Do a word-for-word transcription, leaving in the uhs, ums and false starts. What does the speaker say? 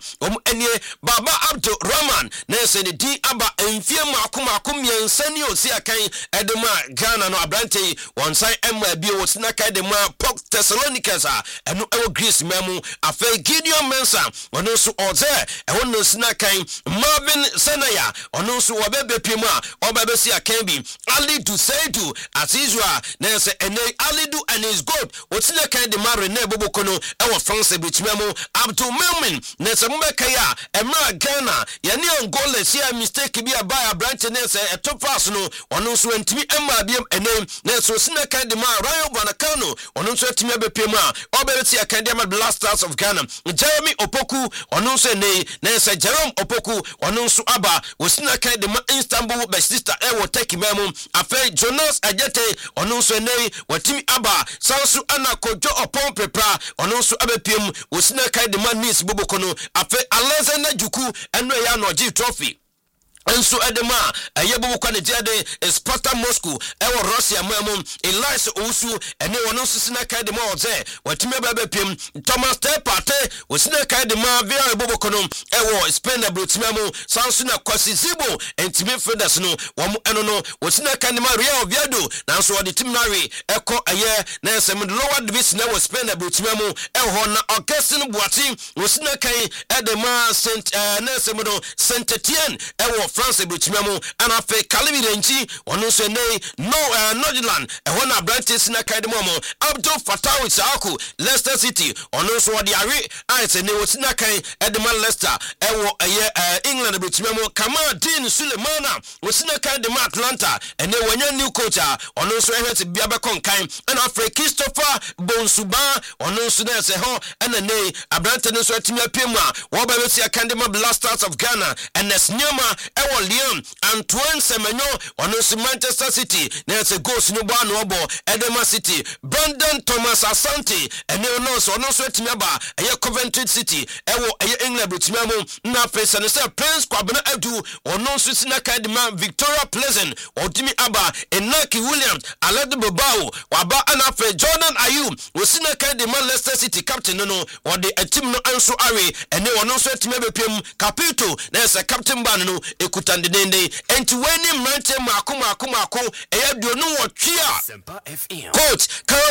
om enie Baba Abdul Rahman na se ne din aba emfie maako maako miensa ni osi akan edema Ghana no abrante wonsan emma bi o sina kan de ma Pok Thessalonians a eno ewo Greece memu afa Gideon Mensah ono so oze ewo no sina kan Marvin Senaya ono so obebe pemu a obebe si akan bi Ali Duseidu Azizwa na se ene Alidu and his God wosina kan de ma Rene Bobokono ewo France bitimemu Abdul Mumin na se mbeka ya emra Ghana yani Angola si a mistake bi aba abrante na se etop pass no ono so ntimi emma biem ene na so sina kan de ma Rayo Vanakano ono so etimi abepem a obere ti akan de ma Blasters of Ghana Jeremy Opoku ono so ne na se Jerome Opoku ono so aba wosina kan de ma Istanbul Besiktas ewo Turkey memu afa Jonas Ajete ono so ne watimi aba sansu ana Kojo Opon Prepra ono so abepem wosina kan de ma Nice Bobokono afa Alexander Juku eno ya no G trophy enso edema ayebo kwa ne jade Sparta Moscow ewo Russia memu Elias Owusu ene wono sisina kan de ma oze watime baba piem Thomas Tepate wosina kan de ma via ebobokono ewo Spain abrotimemu sansu na Kwasi Zibo entime Fedas no womo eno no wosina kan de ma Real Oviedo na so odi timnari eko aye na esem lower division na wo Spain abrotimemu ewo na Augustine Boati wosina kan edema Saint na esem no Saint Etienne ewo France bitimemu ana fe Kalimi Renchi ono so nei no uh, Nordland e hona branches na kaidemo Abdul Fattah Isaku Leicester City ono so wodi are ase ne wosina kan edema Leicester ewo eye uh, England bitimemu Kamal Dean Sulemana wosina kan de Atlanta ene wanya new coach ono so ehwete bia be konkan ana fe Christopher Bonsuba ono so na se ho ana nei abrante no so atimi apemu a wo ba besi akandema Blasters of Ghana enes nyama ewo Liam Antoine Semenyo ono si Manchester City na se goals no ba no obo Edema City Brandon Thomas Asante ene ono so ono so atimi aba eye Coventry City ewo eye England bitimiamu na face ne se Prince Kwabena Adu ono so sina kadima Victoria Pleasant odimi aba Enaki Williams Alade Bobao waba ana fe Jordan Ayew wosina kadima Leicester City captain no wode atim no anso awe ene ono so atimi abepem Capito na se captain ban no ekutande dende enti weni mrante mako mako mako eya duonu wo twia coach